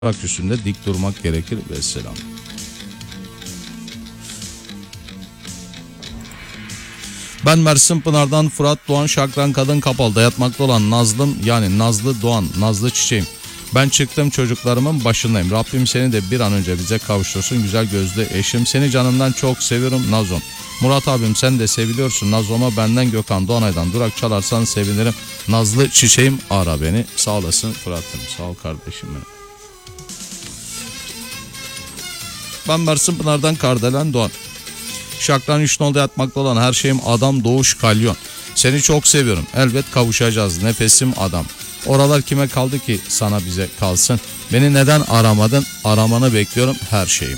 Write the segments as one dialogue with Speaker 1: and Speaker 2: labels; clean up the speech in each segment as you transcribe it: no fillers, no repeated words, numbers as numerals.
Speaker 1: üstünde dik durmak gerekir. Vesselam. Ben Mersin Pınar'dan Fırat Doğan Şakran Kadın Kapalı'da yatmakta olan Nazlım, yani Nazlı Doğan, Nazlı Çiçeğim. Ben çıktım, çocuklarımın başındayım. Rabbim seni de bir an önce bize kavuştursun güzel gözlü eşim. Seni canımdan çok seviyorum Nazom. Murat abim sen de seviliyorsun Nazom'a, benden Gökhan Doğanay'dan durak çalarsan sevinirim. Nazlı Çiçeğim ara beni. Sağ olasın Fırat'ım, sağ ol kardeşim benim. Ben Mersin Pınar'dan Kardelen Doğan. Şakran 3 nolda yatmakta olan her şeyim adam Doğuş Kalyon. Seni çok seviyorum. Elbet kavuşacağız. Nefesim adam. Oralar kime kaldı ki sana bize kalsın. Beni neden aramadın? Aramanı bekliyorum her şeyim.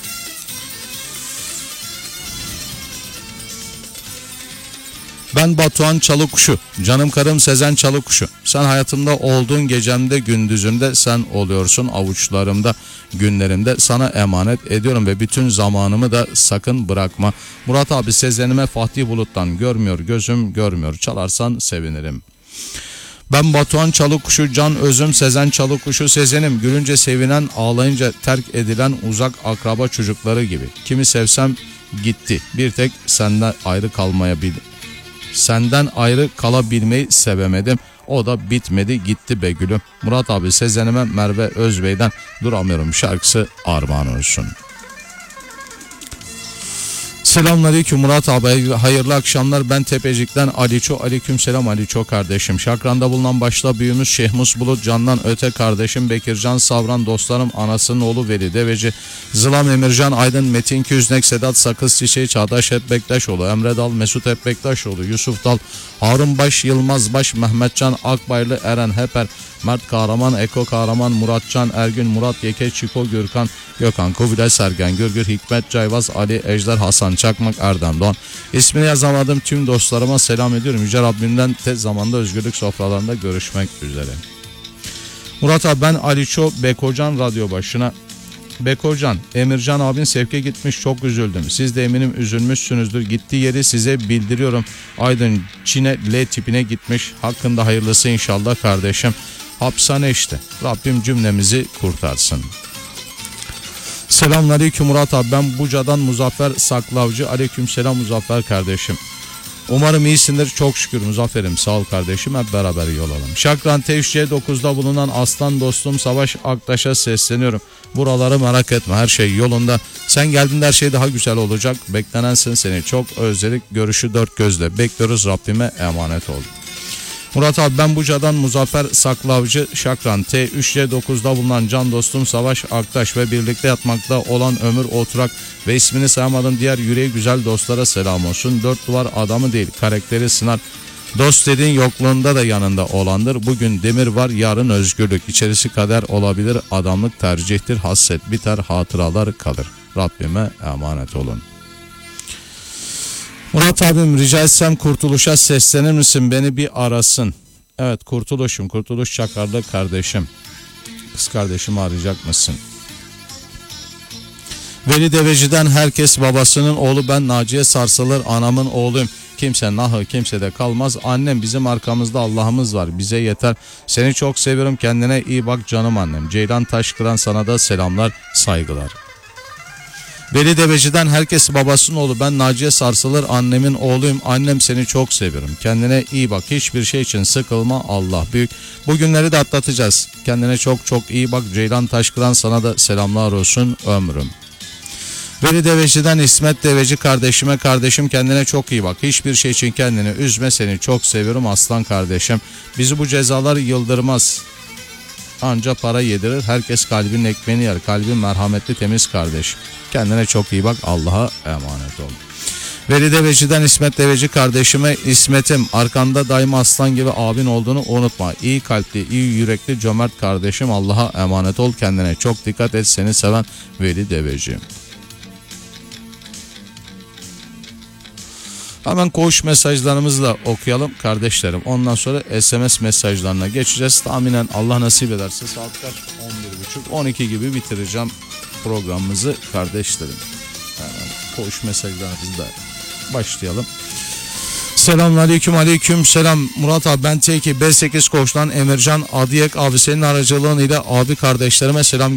Speaker 1: Ben Batuhan Çalıkuşu, canım karım Sezen Çalıkuşu. Sen hayatımda olduğun gecemde gündüzümde sen oluyorsun, avuçlarımda günlerimde sana emanet ediyorum ve bütün zamanımı da sakın bırakma. Murat abi Sezen'ime Fatih Bulut'tan görmüyor gözüm görmüyor, çalarsan sevinirim. Ben Batuhan Çalıkuşu, can özüm Sezen Çalıkuşu, Sezen'im gülünce sevinen, ağlayınca terk edilen uzak akraba çocukları gibi. Kimi sevsem gitti, bir tek senden ayrı kalabilmeyi sevemedim. O da bitmedi gitti be gülüm. Murat abi Sezen'ime Merve Özbey'den duramıyorum şarkısı armağan olsun. Selamünaleyküm Murat abi, hayırlı akşamlar. Ben Tepecik'ten Aliço, aleykümselam Aliço kardeşim. Şakran'da bulunan başta büyüğümüz Şehmus Bulut, candan öte kardeşim Bekircan Savran, dostlarım anasının oğlu Veli Deveci, Zılam Emircan Aydın, Metin Küznek, Sedat Sakız Çiçeği, Çağdaş Hep Bektaşoğlu, Emre Dal, Mesut Hep Bektaşoğlu, Yusuf Dal, Harun Baş, Yılmaz Baş, Mehmetcan Akbaylı, Eren Heper, Mert Kahraman, Eko Kahraman, Muratcan Ergün, Murat Yeke, Çiko Gürkan, Gökhan Kubilay, Sergen Gürgür, Hikmet Cayvaz, Ali Ejder, Hasan Çakmak, Erdem Doğan. İsmini yazamadım tüm dostlarıma selam ediyorum. Yüce Rabbimden tez zamanda özgürlük sofralarında görüşmek üzere. Murat abi ben Aliço, Bekocan radyo başına. Bekocan, Emircan abin sevke gitmiş, çok üzüldüm. Siz de eminim üzülmüşsünüzdür. Gittiği yeri size bildiriyorum. Aydın Çin'e L tipine gitmiş. Hakkında hayırlısı inşallah kardeşim. Hapishane işte. Rabbim cümlemizi kurtarsın. Selamünaleyküm Murat abi, ben Buca'dan Muzaffer Saklavcı. Aleykümselam Muzaffer kardeşim. Umarım iyisindir, çok şükür Muzaffer'im, sağ ol kardeşim, hep beraber yol alalım. Şakran T3C9'da bulunan aslan dostum Savaş Aktaş'a sesleniyorum. Buraları merak etme, her şey yolunda. Sen geldiğinde her şey daha güzel olacak. Beklenensin, seni çok özledik. Görüşü dört gözle bekliyoruz, Rabbime emanet ol. Murat abi ben Buca'dan Muzaffer Saklavcı. Şakran T3C9'da bulunan can dostum Savaş Aktaş ve birlikte yatmakta olan Ömür Oturak ve ismini saymadığım diğer yüreği güzel dostlara selam olsun. Dört duvar adamı değil, karakteri sınar. Dost dediğin yokluğunda da yanında olandır. Bugün demir var, yarın özgürlük. İçerisi kader olabilir, adamlık tercihtir. Hasret biter, hatıralar kalır. Rabbime emanet olun. Murat abim rica etsem Kurtuluş'a seslenir misin, beni bir arasın. Evet Kurtuluş'um, Kurtuluş Çakarlı kardeşim. Kız kardeşimi arayacak mısın? Veli Deveci'den herkes babasının oğlu, ben Naciye Sarsılır anamın oğluyum. Kimse nahı kimsede kalmaz. Annem bizim arkamızda, Allah'ımız var bize yeter. Seni çok seviyorum, kendine iyi bak canım annem. Ceylan Taşkıran sana da selamlar saygılar. Veli Deveci'den herkes babasının oğlu, ben Naciye Sarsılır annemin oğluyum. Annem seni çok seviyorum, kendine iyi bak, hiçbir şey için sıkılma, Allah büyük. Bugünleri de atlatacağız, kendine çok çok iyi bak. Ceylan Taşkıran sana da selamlar olsun ömrüm. Veli Deveci'den İsmet Deveci kardeşime, kardeşim kendine çok iyi bak, hiçbir şey için kendini üzme, seni çok seviyorum aslan kardeşim. Bizi bu cezalar yıldırmaz, anca para yedirir, herkes kalbinin ekmeğini yer, kalbin merhametli temiz kardeş. Kendine çok iyi bak, Allah'a emanet ol. Veli Deveci'den İsmet Deveci kardeşime, İsmet'im arkanda daima aslan gibi abin olduğunu unutma. İyi kalpli, iyi yürekli, cömert kardeşim, Allah'a emanet ol, kendine çok dikkat et, seni seven Veli Deveci. Hemen koğuş mesajlarımızla okuyalım kardeşlerim. Ondan sonra SMS mesajlarına geçeceğiz. Tahminen Allah nasip ederse saat kaç? 11.30-12 gibi bitireceğim programımızı kardeşlerim. Hemen koğuş mesajlarımızla başlayalım. Selamünaleyküm, aleyküm selam. Murat abi, ben T2 B8 Koç'tan Emircan Adiyek abi, senin aracılığın ile abi kardeşlerime selam